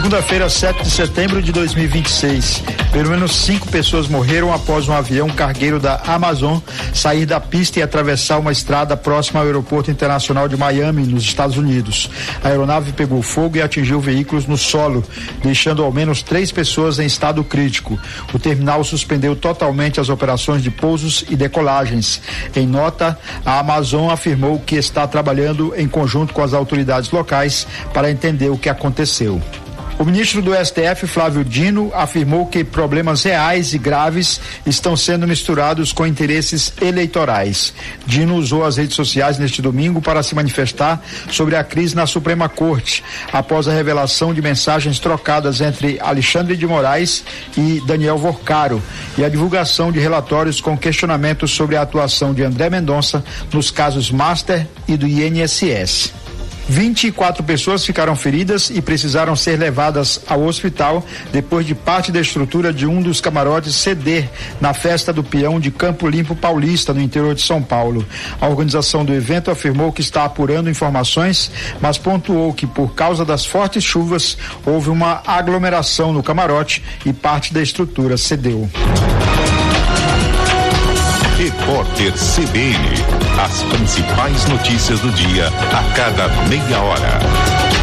segunda-feira, 7 de setembro de 2026, pelo menos 5 pessoas morreram após um avião cargueiro da Amazon sair da pista e atravessar uma estrada próxima ao aeroporto internacional de Miami, nos Estados Unidos. A aeronave pegou fogo e atingiu veículos no solo, deixando ao menos 3 pessoas em estado crítico. O terminal suspendeu totalmente as operações de pousos e decolagens. Em nota, a Amazon afirmou que está trabalhando em conjunto com as autoridades locais para entender o que aconteceu. O ministro do STF, Flávio Dino, afirmou que problemas reais e graves estão sendo misturados com interesses eleitorais. Dino usou as redes sociais neste domingo para se manifestar sobre a crise na Suprema Corte, após a revelação de mensagens trocadas entre Alexandre de Moraes e Daniel Vorcaro e a divulgação de relatórios com questionamentos sobre a atuação de André Mendonça nos casos Master e do INSS. 24 pessoas ficaram feridas e precisaram ser levadas ao hospital depois de parte da estrutura de um dos camarotes ceder na festa do peão de Campo Limpo Paulista, no interior de São Paulo. A organização do evento afirmou que está apurando informações, mas pontuou que por causa das fortes chuvas houve uma aglomeração no camarote e parte da estrutura cedeu. Repórter CBN. As principais notícias do dia a cada meia hora.